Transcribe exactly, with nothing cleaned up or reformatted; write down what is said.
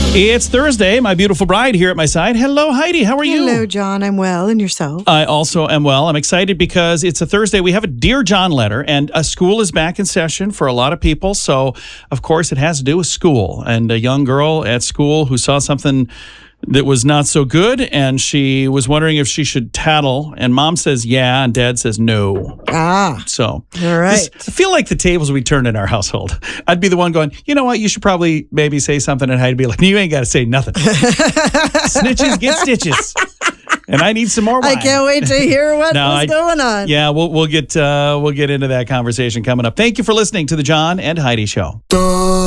It's Thursday. My beautiful bride here at my side. Hello, Heidi. How are you? Hello, John. I'm well. And yourself? I also am well. I'm excited because it's a Thursday. We have a Dear John letter, and a school is back in session for a lot of people. So, of course, it has to do with school. And a young girl at school who saw something that was not so good, and she was wondering if she should tattle. And mom says yeah, and dad says no. Ah. So, all right. this, I feel like the tables we turned in our household. I'd be the one going, you know what, you should probably maybe say something, and I'd be like, you ain't got to say nothing. Snitches get stitches. And I need some more wine. I can't wait to hear what no, was I, going on. Yeah, we'll we'll get uh, we'll get into that conversation coming up. Thank you for listening to the John and Heidi Show.